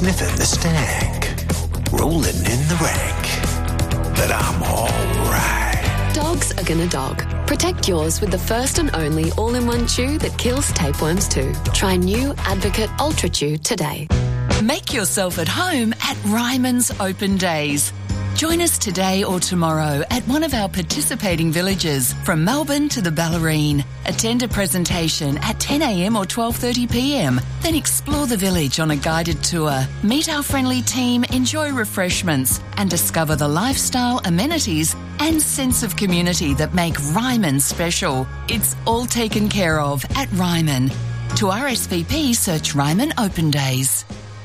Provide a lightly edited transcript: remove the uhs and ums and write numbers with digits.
sniffing the stank, rolling in the rank. But I'm all right. Dogs are gonna dog. Protect yours with the first and only all-in-one chew that kills tapeworms too. Try new Advocate Ultra Chew today. Make yourself at home at Ryman's Open Days. Join us today or tomorrow at one of our participating villages from Melbourne to the Bellarine. Attend a presentation at 10 a.m. or 12:30 p.m. Then explore the village on a guided tour. Meet our friendly team, enjoy refreshments and discover the lifestyle, amenities and sense of community that make Ryman special. It's all taken care of at Ryman. To RSVP, search Ryman Open Days.